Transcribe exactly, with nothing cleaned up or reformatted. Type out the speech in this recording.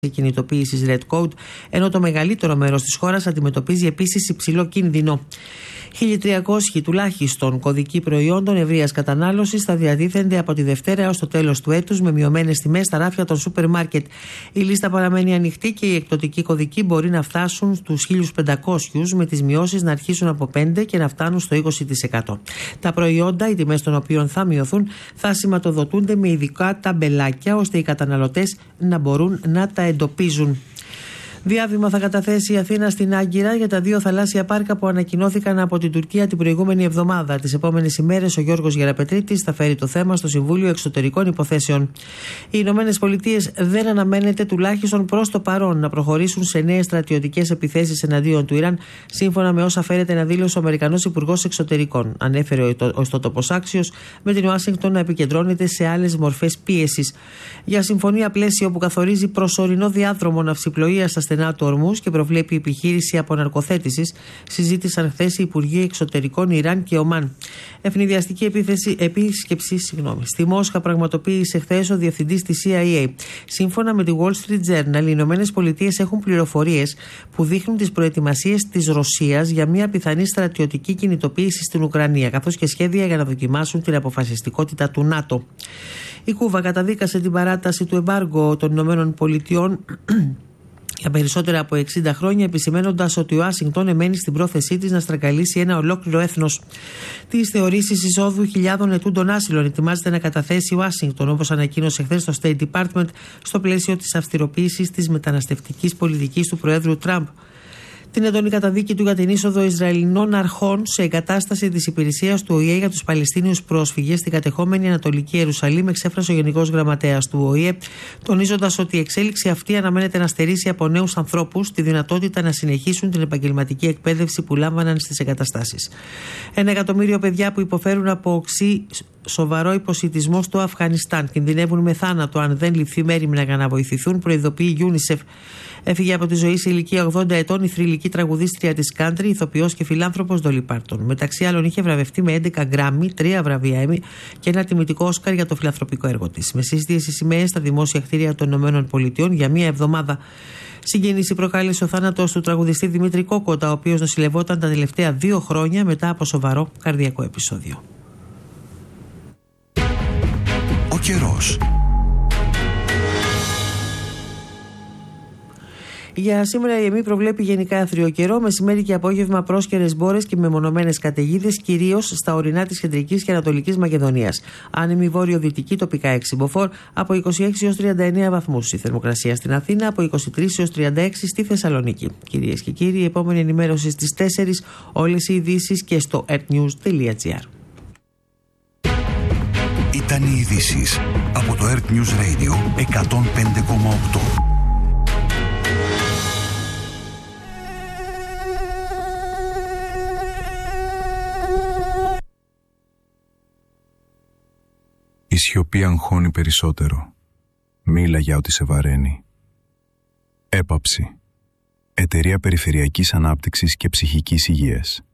κινητοποίησης Red Code, ενώ το μεγαλύτερο μέρος της χώρας αντιμετωπίζει επίσης υψηλό κίνδυνο. χίλια τριακόσιοι τουλάχιστον κωδικοί προϊόντων ευρείας κατανάλωσης θα διατίθενται από τη Δευτέρα έως το τέλος του έτους με μειωμένες τιμές στα ράφια των σούπερ μάρκετ. Η λίστα παραμένει ανοιχτή και οι εκπτωτικοί κωδικοί μπορεί να φτάσουν στους χίλια πεντακόσιους, με τις μειώσεις να αρχίσουν από πέντε και να φτάνουν στο είκοσι τοις εκατό. Τα προϊόντα, οι τιμές των οποίων θα μειωθούν, θα σηματοδοτούνται με ειδικά ταμπελάκια ώστε οι καταναλωτές να μπορούν να τα εντοπίζουν. Διάβημα θα καταθέσει η Αθήνα στην Άγκυρα για τα δύο θαλάσσια πάρκα που ανακοινώθηκαν από την Τουρκία την προηγούμενη εβδομάδα. Τις επόμενες ημέρες ο Γιώργος Γεραπετρίτης θα φέρει το θέμα στο Συμβούλιο Εξωτερικών Υποθέσεων. Οι Ηνωμένες Πολιτείες δεν αναμένεται τουλάχιστον προς το παρόν να προχωρήσουν σε νέες στρατιωτικές επιθέσεις εναντίον του Ιράν, σύμφωνα με όσα φέρεται να δήλωσε ο Αμερικανός Υπουργός Εξωτερικών. Ανέφερε ο ιστότοπος Άξιος, με την Ουάσιγκτον να επικεντρώνεται σε άλλες μορφές πίεσης. Για συμφωνία πλαίσιο που καθορίζει προσωρινό διάδρομο ναυσιπλοείας στα στενά του Ορμούς και προβλέπει επιχείρηση αποναρκοθέτησης, συζήτησαν χθες οι Υπουργοί Εξωτερικών Ιράν και Ομάν. Ευνηδιαστική επίθεση, επίσκεψη συγγνώμη, στη Μόσχα πραγματοποίησε χθες ο διευθυντής της σι άι έι. Σύμφωνα με τη Wall Street Journal, οι Ηνωμένες Πολιτείες έχουν πληροφορίες που δείχνουν τις προετοιμασίες της Ρωσίας για μια πιθανή στρατιωτική κινητοποίηση στην Ουκρανία, καθώς και σχέδια για να δοκιμάσουν την αποφασιστικότητα του ΝΑΤΟ. Η Κούβα καταδίκασε την παράταση του εμπάργου των Ηνωμένων Πολιτειών για περισσότερα από εξήντα χρόνια, επισημαίνοντας ότι η Ουάσιγκτον εμένει στην πρόθεσή της να στραγγαλίσει ένα ολόκληρο έθνος. Τις θεωρήσεις εισόδου χιλιάδων ετούντων άσυλων ετοιμάζεται να καταθέσει η Ουάσιγκτον, όπως ανακοίνωσε χθες το State Department, στο πλαίσιο της αυστηροποίησης της μεταναστευτικής πολιτικής του Προέδρου Τραμπ. Την έντονη καταδίκη του για την είσοδο Ισραηλινών αρχών σε εγκατάσταση της υπηρεσίας του Ο Η Ε για τους Παλαιστίνιους πρόσφυγες στην κατεχόμενη Ανατολική Ιερουσαλήμ εξέφρασε ο Γενικός Γραμματέας του Ο Η Ε, τονίζοντας ότι η εξέλιξη αυτή αναμένεται να στερήσει από νέους ανθρώπους τη δυνατότητα να συνεχίσουν την επαγγελματική εκπαίδευση που λάμβαναν στις εγκαταστάσεις. Ένα εκατομμύριο παιδιά που υποφέρουν από οξύ σοβαρό υποσιτισμό στο Αφγανιστάν κινδυνεύουν με θάνατο αν δεν ληφθεί μέριμνα για να βοηθηθούν, προειδοποιεί η UNICEF. Έφυγε από τη ζωή σε ηλικία ογδόντα ετών η θρυλική τραγουδίστρια της country, ηθοποιός και φιλάνθρωπος Dolly Parton. Μεταξύ άλλων, είχε βραβευτεί με έντεκα γκράμμι, τρία βραβεία Emmy και ένα τιμητικό Όσκαρ για το φιλανθρωπικό έργο της. Με σύστιες οι σημαίες στα δημόσια κτίρια των ΗΠΑ για μία εβδομάδα. Συγκίνηση προκάλεσε ο θάνατος του τραγουδιστή Δημήτρη Κόκοτα, ο οποίος νοσηλευόταν τα τελευταία δύο χρόνια μετά από σοβαρό καρδιακό επεισόδιο. Ο καιρός. Για σήμερα η ΕΜΗ προβλέπει γενικά άθριο καιρό, μεσημέρι και απόγευμα πρόσκαιρες μπόρες και μεμονωμένες καταιγίδες, κυρίως στα ορεινά της κεντρικής και ανατολικής Μακεδονίας. Άνεμη βόρειο-δυτική, τοπικά έξι μποφόρ, από είκοσι έξι έως τριάντα εννέα βαθμούς. Η θερμοκρασία στην Αθήνα από είκοσι τρεις έως τριάντα έξι στη Θεσσαλονίκη. Κυρίες και κύριοι, η επόμενη ενημέρωση στις τέσσερις, όλες οι ειδήσεις και στο ertnews τελεία gr. Ήταν οι ειδήσεις από το Earth News Radio εκατόν πέντε κόμμα οκτώ. Η σιωπή αγχώνει περισσότερο. Μίλα για ό,τι σε βαραίνει. Έπαψη. Εταιρεία Περιφερειακής Ανάπτυξης και Ψυχικής Υγείας.